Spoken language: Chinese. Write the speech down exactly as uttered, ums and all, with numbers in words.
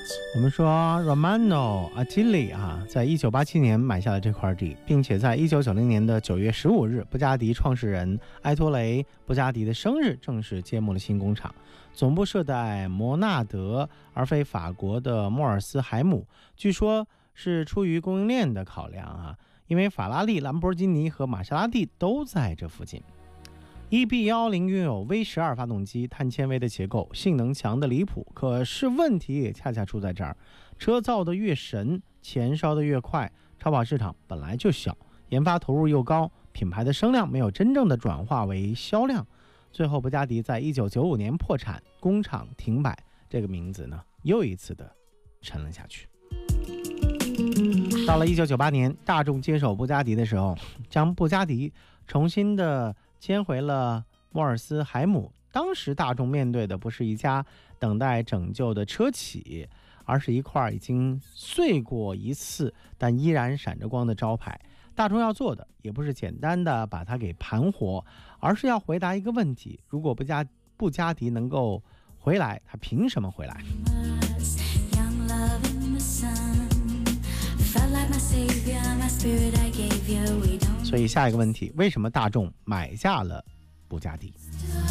我们说 Romano Attili 啊，在一九八七年买下了这块地，并且在一九九零年的九月十五日，布加迪创始人埃托雷·布加迪的生日，正式揭幕了新工厂。总部设在摩纳德，而非法国的莫尔斯海姆。据说是出于供应链的考量啊，因为法拉利、兰博基尼和玛莎拉蒂都在这附近。E B 一一零拥有 V 十二 发动机，碳纤维的结构，性能强的离谱。可是问题也恰恰出在这儿，车造得越神，钱烧得越快。超跑市场本来就小，研发投入又高，品牌的声量没有真正的转化为销量。最后布加迪在一九九五年破产，工厂停摆，这个名字呢又一次的沉了下去。到了一九九八年，大众接手布加迪的时候，将布加迪重新的迁回了莫尔斯海姆。当时大众面对的不是一家等待拯救的车企，而是一块已经碎过一次但依然闪着光的招牌。大众要做的也不是简单的把它给盘活，而是要回答一个问题：如果布加布加迪能够回来，它凭什么回来？所以下一个问题，为什么大众买下了布加迪？